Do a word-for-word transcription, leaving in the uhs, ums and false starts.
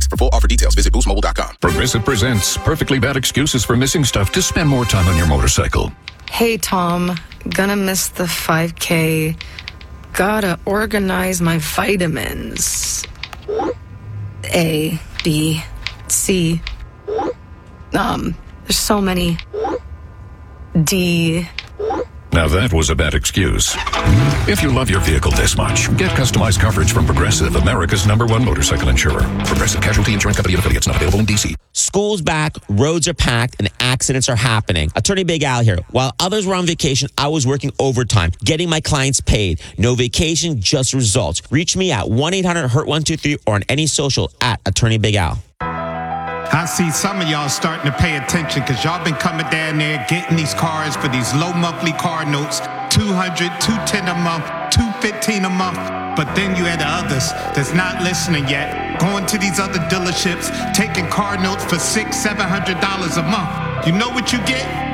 rates. For full offer details, visit boost mobile dot com. Progressive presents perfectly bad excuses for missing stuff to spend more time on your motorcycle. Hey, Tom. Gonna miss the five K. Gotta organize my vitamins. A, B, C. Um, there's so many. D. Now that was a bad excuse. If you love your vehicle this much, get customized coverage from Progressive, America's number one motorcycle insurer. Progressive Casualty Insurance Company and affiliates, not available in D C. School's back, roads are packed, and accidents are happening. Attorney Big Al here. While others were on vacation, I was working overtime, getting my clients paid. No vacation, just results. Reach me at one eight hundred hurt one two three or on any social at Attorney Big Al. I see some of y'all starting to pay attention because y'all been coming down there getting these cars for these low monthly car notes, two hundred, two ten a month, two fifteen a month. But then you had the others that's not listening yet, going to these other dealerships, taking car notes for six, seven hundred dollars a month. You know what you get?